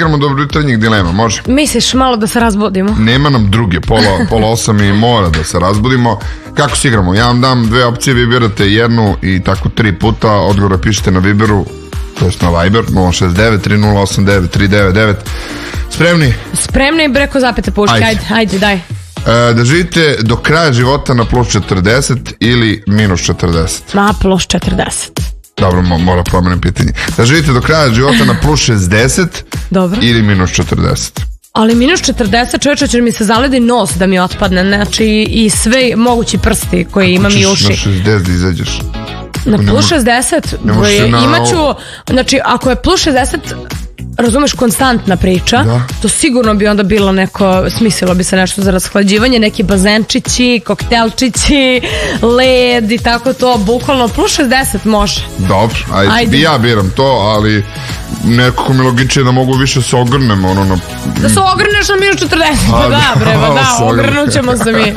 igramo dobro jutarnjih dilema, može? Misliš malo da se razbudimo? Nema nam druge, pola 8 i mora da se razbudimo. Kako se igramo? Ja vam dam dve opcije, vi birate jednu i tako 3 puta. Odgovore pišete na Viberu, to jest na Viber 069 3089 399. Spremni? Spremni, breko zapete puške, ajde, daj. Da živite do kraja života na plus 40 ili minus 40? Na plus 40. Dobro, mora promenim pitanje. Da živite do kraja života na plus 60 Dobro. Ili minus 40? Ali minus 40, čovječe, će mi se zaledi nos da mi otpadne, znači i sve mogući prsti koje imam i uši. Na 60 da izađeš? Na plus 60 imaću, znači ako je plus 60, razumeš, konstantna priča, da. To sigurno bi onda bilo neko, smislilo bi se nešto za rashlađivanje, neki bazenčići, koktelčići, led i tako to, bukvalno plus 60 može. Dobro, ajde. Ja biram to, ali nekako mi logičije da mogu više se ogrnem, Da se ogrneš na minus 40, da, ogrnut ćemo se mi.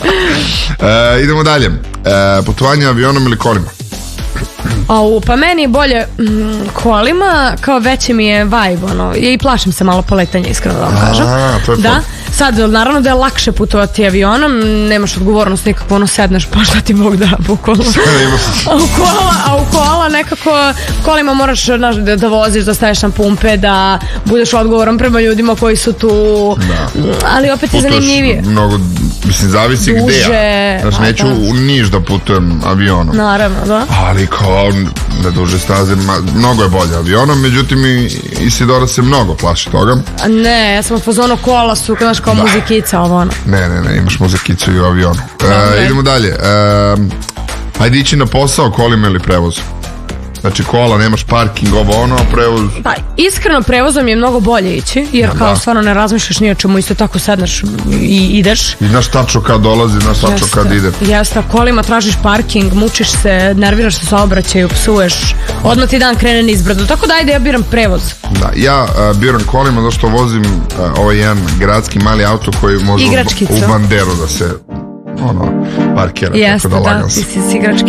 Idemo dalje. Putovanje avionom ili kolima? Pa meni je bolje kolima, kao veće mi je vibe, i plašim se malo poletanja, iskreno da vam kažem. Da, sad naravno da je lakše putovati avionom, nemaš odgovornost nikako, sedneš pa šta ti Bog da, bukvalno. A u kola nekako, kolima moraš da voziš, da staješ na pumpe, da budeš odgovoran prema ljudima koji su tu, ali opet je zanimljivije. Mnogo, mislim, zavisi gde ja. Znači, neću u Niš da putujem avionom. Naravno, da. Ali kao na duže staze, mnogo je bolje avionom, međutim i Sidora se mnogo plaši toga. Ne, ja sam u fazonu kola su, znaš, kao muzikica ovo ono. Ne, imaš muzikicu i u avionu. Idemo dalje. Hajde ići na posao kolima ili prevozom? Znači kola, nemaš parking, ovo ono, prevoz... Pa iskreno prevozom je mnogo bolje ići, jer kao stvarno ne razmišljaš ni o čemu, isto tako sedneš i ideš. I znaš tačno kad dolazi, znaš tačno kad ide. Jeste, kolima tražiš parking, mučiš se, nerviraš se saobraćaju, psuješ, odmah ti dan krene nizbrdo, tako da ajde ja biram prevoz. Da, ja biram kolima zašto vozim ovaj jedan gradski mali auto koji može u banderu da se parkira. Jeste, da, ti si igrački.